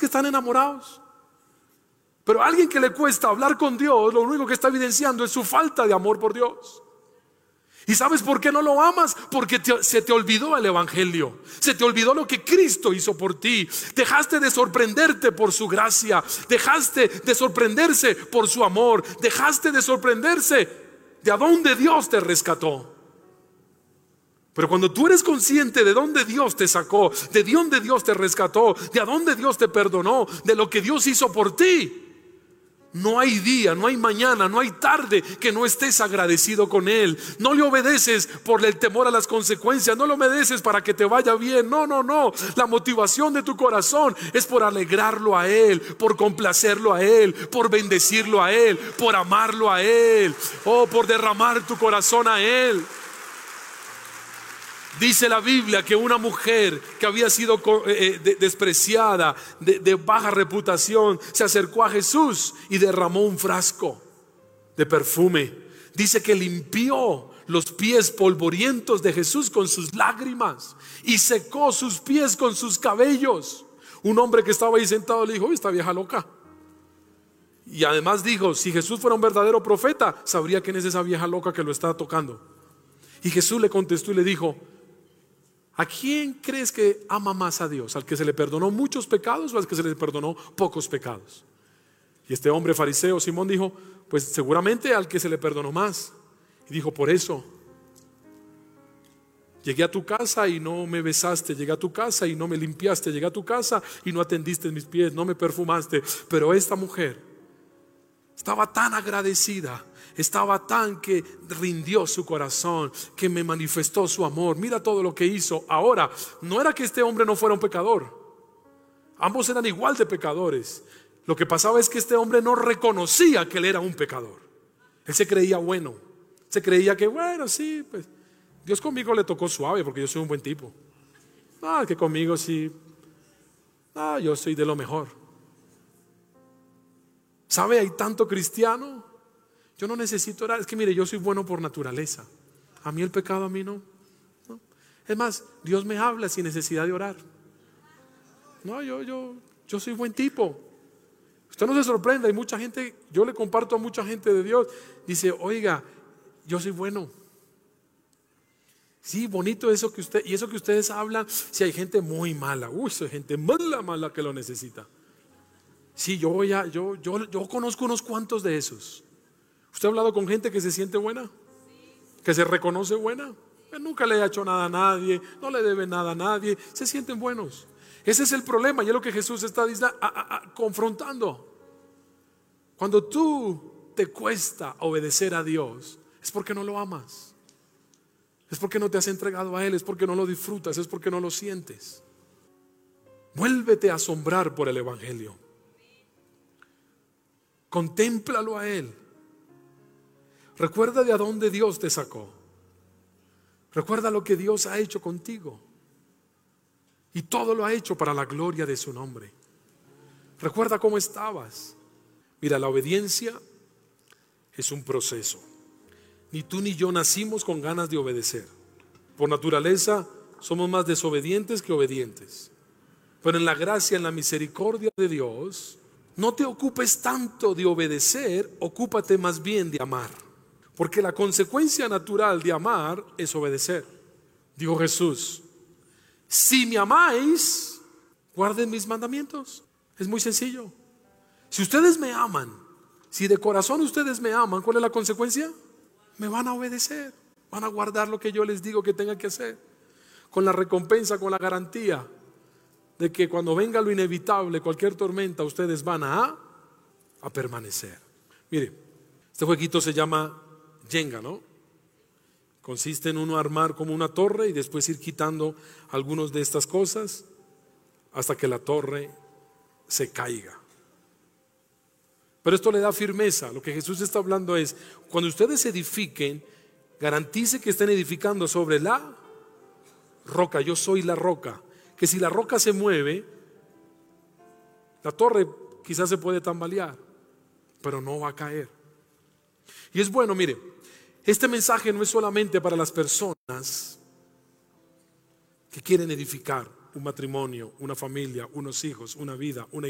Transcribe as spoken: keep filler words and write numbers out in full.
que están enamorados. Pero a alguien que le cuesta hablar con Dios, lo único que está evidenciando es su falta de amor por Dios. ¿Y sabes por qué no lo amas? Porque te, se te olvidó el evangelio. Se te olvidó lo que Cristo hizo por ti. Dejaste de sorprenderte por su gracia. Dejaste de sorprenderse por su amor. Dejaste de sorprenderse de a dónde Dios te rescató. Pero cuando tú eres consciente de dónde Dios te sacó, de dónde Dios te rescató, de a dónde Dios te perdonó, de lo que Dios hizo por ti, no hay día, no hay mañana, no hay tarde que no estés agradecido con Él. No le obedeces por el temor a las consecuencias, no le obedeces para que te vaya bien. No, no, no. La motivación de tu corazón es por alegrarlo a Él, por complacerlo a Él, por bendecirlo a Él, por amarlo a Él, o por derramar tu corazón a Él. Dice la Biblia que una mujer que había sido eh, de, despreciada, de, de baja reputación, se acercó a Jesús y derramó un frasco de perfume. Dice que limpió los pies polvorientos de Jesús con sus lágrimas y secó sus pies con sus cabellos. Un hombre que estaba ahí sentado le dijo: esta vieja loca. Y además dijo: si Jesús fuera un verdadero profeta, sabría quién es esa vieja loca que lo está tocando. Y Jesús le contestó y le dijo: ¿a quién crees que ama más a Dios? ¿Al que se le perdonó muchos pecados o al que se le perdonó pocos pecados? Y este hombre fariseo, Simón, dijo: pues seguramente al que se le perdonó más. Y dijo: por eso llegué a tu casa y no me besaste, llegué a tu casa y no me limpiaste, llegué a tu casa y no atendiste mis pies, no me perfumaste. Pero esta mujer estaba tan agradecida, estaba tan que rindió su corazón, que me manifestó su amor. Mira todo lo que hizo. Ahora, no era que este hombre no fuera un pecador. Ambos eran igual de pecadores. Lo que pasaba es que este hombre no reconocía que él era un pecador. Él se creía bueno. Se creía que, bueno, sí, pues Dios conmigo le tocó suave porque yo soy un buen tipo. Ah, que conmigo sí. Ah, yo soy de lo mejor. ¿Sabe? Hay tanto cristiano. Yo no necesito orar. Es que mire, yo soy bueno por naturaleza. A mí el pecado, a mí no, no. Es más, Dios me habla sin necesidad de orar. No, yo, yo, yo soy buen tipo. Usted no se sorprenda. Hay mucha gente, yo le comparto a mucha gente de Dios. Dice: oiga, yo soy bueno. Sí, bonito eso que usted, y eso que ustedes hablan. Si hay gente muy mala, uy, hay gente mala, mala que lo necesita. Sí, yo voy a, yo, yo, yo conozco unos cuantos de esos. ¿Usted ha hablado con gente que se siente buena? ¿Que se reconoce buena? Él nunca le ha hecho nada a nadie, no le debe nada a nadie, se sienten buenos. Ese es el problema y es lo que Jesús está a, a, a, confrontando. Cuando tú te cuesta obedecer a Dios, es porque no lo amas. Es porque no te has entregado a Él, es porque no lo disfrutas, es porque no lo sientes. Vuélvete a asombrar por el evangelio. Contémplalo a Él. Recuerda de a dónde Dios te sacó. Recuerda lo que Dios ha hecho contigo. Y todo lo ha hecho para la gloria de su nombre. Recuerda cómo estabas. Mira, la obediencia es un proceso. Ni tú ni yo nacimos con ganas de obedecer. Por naturaleza somos más desobedientes que obedientes. Pero en la gracia, en la misericordia de Dios, no te ocupes tanto de obedecer, ocúpate más bien de amar. Porque la consecuencia natural de amar es obedecer. Dijo Jesús: si me amáis, guarden mis mandamientos. Es muy sencillo. Si ustedes me aman, si de corazón ustedes me aman, ¿cuál es la consecuencia? Me van a obedecer, van a guardar lo que yo les digo que tengan que hacer, con la recompensa, con la garantía de que cuando venga lo inevitable, cualquier tormenta, ustedes van a, a permanecer. Mire, este jueguito se llama Jenga, ¿no? Consiste en uno armar como una torre y después ir quitando algunas de estas cosas hasta que la torre se caiga. Pero esto le da firmeza. Lo que Jesús está hablando es: cuando ustedes edifiquen, garantice que estén edificando sobre la roca. Yo soy la roca. Que si la roca se mueve, la torre quizás se puede tambalear, pero no va a caer. Y es bueno, mire, este mensaje no es solamente para las personas que quieren edificar un matrimonio, una familia, unos hijos, una vida, una